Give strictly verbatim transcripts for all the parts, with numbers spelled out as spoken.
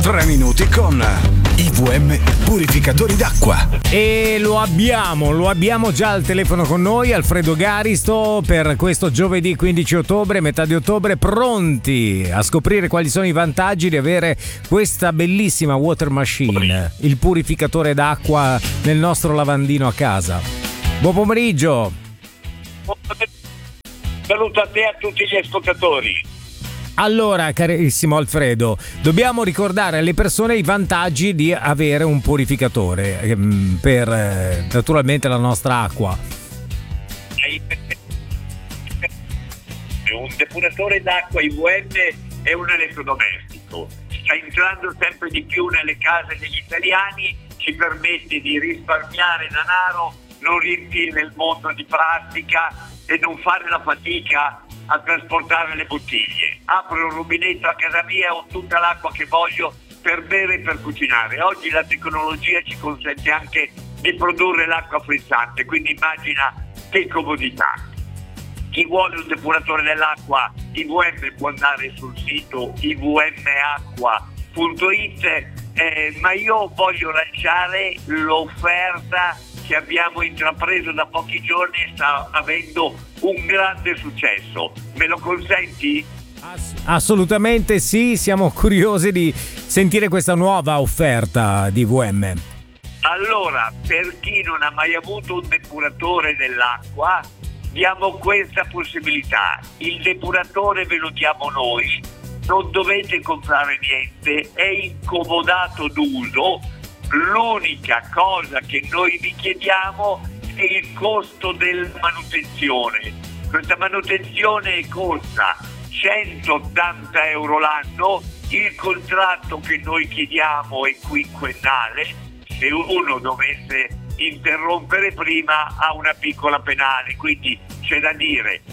Tre minuti con I V M Purificatori d'acqua. E lo abbiamo, lo abbiamo già al telefono con noi, Alfredo Garisto, per questo giovedì quindici ottobre, metà di ottobre, pronti a scoprire quali sono i vantaggi di avere questa bellissima water machine, il purificatore d'acqua nel nostro lavandino a casa. Buon pomeriggio. Saluto a te e a tutti gli ascoltatori. Allora, carissimo Alfredo, dobbiamo ricordare alle persone i vantaggi di avere un purificatore ehm, per eh, naturalmente la nostra acqua. Un depuratore d'acqua I V M è un elettrodomestico, sta entrando sempre di più nelle case degli italiani, ci permette di risparmiare denaro, non riempire il mondo di plastica e non fare la fatica a trasportare le bottiglie. Apro il rubinetto a casa mia, ho tutta l'acqua che voglio per bere e per cucinare. Oggi la tecnologia ci consente anche di produrre l'acqua frizzante, quindi immagina che comodità. Chi vuole un depuratore dell'acqua I V M può andare sul sito i v m acqua punto i t, eh, ma io voglio lanciare l'offerta che abbiamo intrapreso da pochi giorni e sta avendo un grande successo. Me lo consenti? Ass- assolutamente sì, siamo curiosi di sentire questa nuova offerta di I V M. Allora, per chi non ha mai avuto un depuratore dell'acqua, diamo questa possibilità. Il depuratore ve lo diamo noi, non dovete comprare niente, è incomodato d'uso. L'unica cosa che noi vi chiediamo è il costo della manutenzione. Questa manutenzione costa centottanta euro l'anno, il contratto che noi chiediamo è quinquennale, se uno dovesse interrompere prima ha una piccola penale, quindi c'è da dire: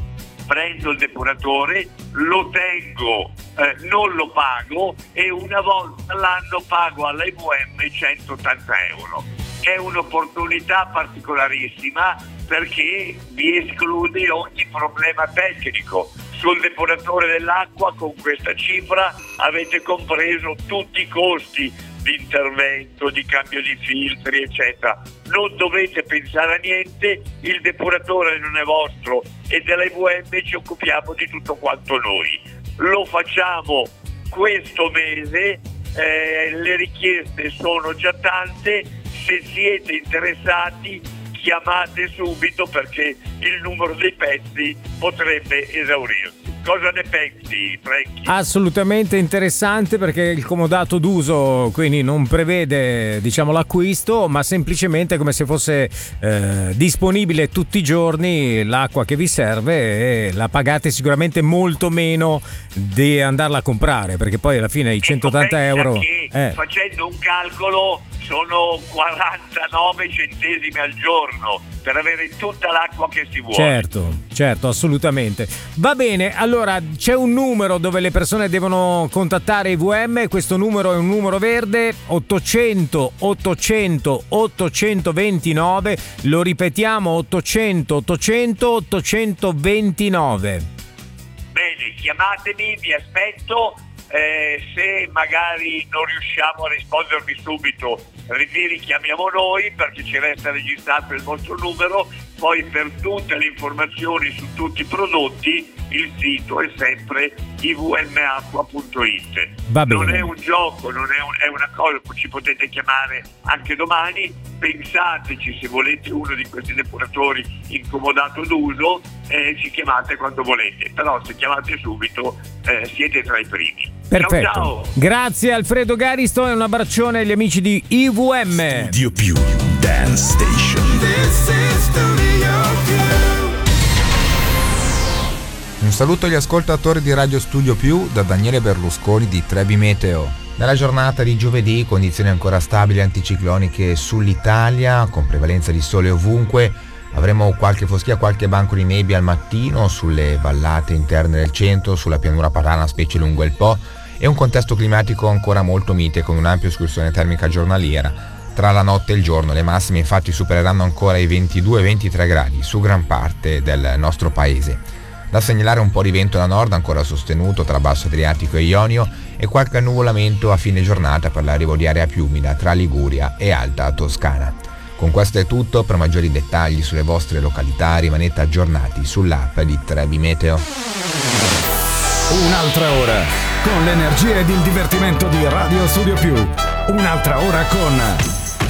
prendo il depuratore, lo tengo, eh, non lo pago e una volta all'anno pago alla I V M centottanta euro. È un'opportunità particolarissima perché vi esclude ogni problema tecnico. Sul depuratore dell'acqua con questa cifra avete compreso tutti i costi di intervento, di cambio di filtri, eccetera. Non dovete pensare a niente, il depuratore non è vostro e della I V M ci occupiamo di tutto quanto noi. Lo facciamo questo mese, eh, le richieste sono già tante, se siete interessati chiamate subito perché il numero dei pezzi potrebbe esaurirsi. Cosa ne pensi, Franchi? Assolutamente interessante, perché il comodato d'uso quindi non prevede, diciamo, l'acquisto, ma semplicemente come se fosse eh, disponibile tutti i giorni l'acqua che vi serve e la pagate sicuramente molto meno di andarla a comprare, perché poi alla fine i centottanta euro che, eh. facendo un calcolo, sono quarantanove centesimi al giorno per avere tutta l'acqua che si vuole. Certo, certo, assolutamente. Va bene, allora c'è un numero dove le persone devono contattare I V M, questo numero è un numero verde, ottocento ottocento ottocentoventinove, lo ripetiamo, ottocento ottocento ottocentoventinove. Bene, chiamatemi, vi aspetto. Eh, se magari non riusciamo a rispondervi subito, vi richiamiamo noi perché ci resta registrato il vostro numero. Poi per tutte le informazioni su tutti i prodotti il sito è sempre i v m acqua punto i t. Va bene. Non è un gioco, non è, un, è una cosa, ci potete chiamare anche domani, pensateci, se volete uno di questi depuratori incomodato d'uso, eh, ci chiamate quando volete, però se chiamate subito eh, siete tra i primi. Perfetto. Ciao, ciao. Grazie Alfredo Garisto e un abbraccione agli amici di I V M. Studio Più Dance Station. This is Studio Più. Un saluto agli ascoltatori di Radio Studio Più da Daniele Berlusconi di Trebi Meteo. Nella giornata di giovedì condizioni ancora stabili anticicloniche sull'Italia, con prevalenza di sole ovunque. Avremo qualche foschia, qualche banco di nebbia al mattino sulle vallate interne del centro, sulla pianura padana, specie lungo il Po, e un contesto climatico ancora molto mite con un'ampia escursione termica giornaliera. Tra la notte e il giorno le massime infatti supereranno ancora i ventidue ventitré gradi su gran parte del nostro paese. Da segnalare un po' di vento da nord ancora sostenuto tra Basso Adriatico e Ionio e qualche annuvolamento a fine giornata per l'arrivo di area più umida tra Liguria e Alta Toscana. Con questo è tutto, per maggiori dettagli sulle vostre località rimanete aggiornati sull'app di Trebi Meteo. Un'altra ora con l'energia ed il divertimento di Radio Studio Più. Un'altra ora con